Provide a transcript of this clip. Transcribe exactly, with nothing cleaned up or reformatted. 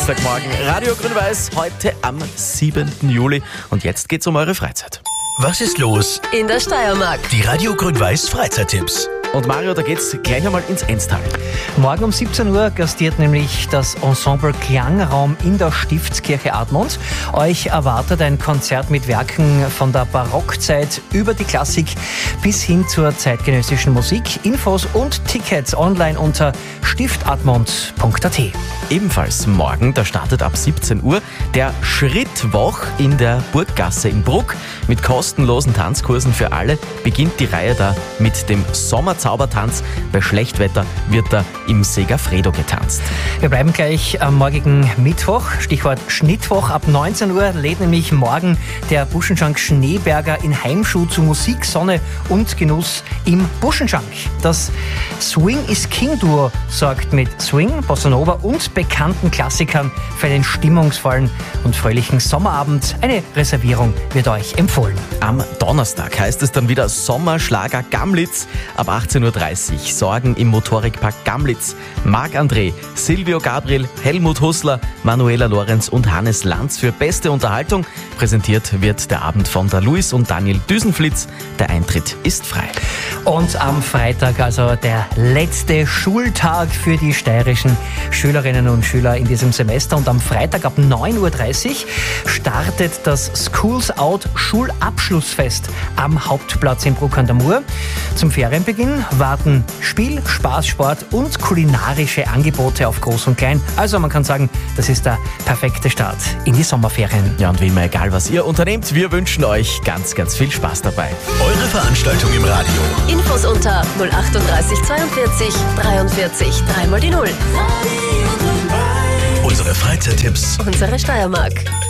Dienstagmorgen. Radio Grün-Weiß heute am siebenten Juli. Und jetzt geht's um eure Freizeit. Was ist los? In der Steiermark. Die Radio Grün-Weiß Freizeittipps. Und Mario, da geht's gleich einmal ins Enstal. Morgen um siebzehn Uhr gastiert nämlich das Ensemble Klangraum in der Stiftskirche Admont. Euch erwartet ein Konzert mit Werken von der Barockzeit über die Klassik bis hin zur zeitgenössischen Musik. Infos und Tickets online unter stiftadmont punkt a t. Ebenfalls morgen, da startet ab siebzehn Uhr der Schrittwoch in der Burggasse in Bruck. Mit kostenlosen Tanzkursen für alle beginnt die Reihe da mit dem Sommerzaubertanz. Bei Schlechtwetter wird da im Segafredo getanzt. Wir bleiben gleich am morgigen Mittwoch. Stichwort Schnittwoch. Ab neunzehn Uhr lädt nämlich morgen der Buschenschank Schneeberger in Heimschuh zu Musik, Sonne und Genuss im Buschenschank. Das Swing is King Duo sorgt mit Swing, Bossa Nova und bekannten Klassikern für einen stimmungsvollen und fröhlichen Sommerabend. Eine Reservierung wird euch empfohlen. Am Donnerstag heißt es dann wieder Sommerschlager Gamlitz. Ab achtzehn Uhr dreißig sorgen im Motorikpark Gamlitz Marc-André, Silvio Gabriel, Helmut Hussler, Manuela Lorenz und Hannes Lanz für beste Unterhaltung. Präsentiert wird der Abend von der Luis und Daniel Düsenflitz. Der Eintritt ist frei. Und am Freitag, also der letzte Schultag für die steirischen Schülerinnen und Schüler in diesem Semester. Und am Freitag ab neun Uhr dreißig startet das Schools Out Schulabschlussfest am Hauptplatz in Bruck an der Mur. Zum Ferienbeginn warten Spiel, Spaß, Sport und kulinarische Angebote auf Groß und Klein. Also man kann sagen, das ist der perfekte Start in die Sommerferien. Ja, und wie immer, egal was ihr unternehmt, wir wünschen euch ganz, ganz viel Spaß dabei. Eure Veranstaltung im Radio. Infos unter null achtunddreißig zweiundvierzig dreiundvierzig dreimal die Null. Unsere Freizeittipps. Unsere Steiermark.